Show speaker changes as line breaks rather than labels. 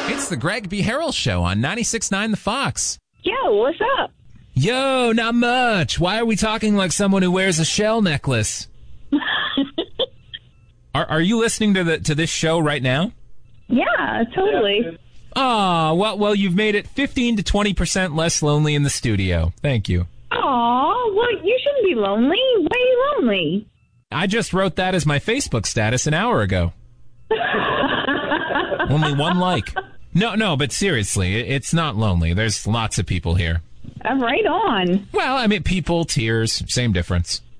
It's the Greg B. Harrell Show on 96.9 The Fox.
Yo, what's up?
Yo, not much. Why are we talking like someone who wears a shell necklace? Are you listening to this show right now?
Yeah, totally.
Oh, well, you've made it 15 to 20% less lonely in the studio. Thank you.
Aw, well, you shouldn't be lonely. Why are you lonely?
I just wrote that as my Facebook status an hour ago. Only one like. No, but seriously, it's not lonely. There's lots of people here.
Right on.
Well, I mean, people, tears, same difference.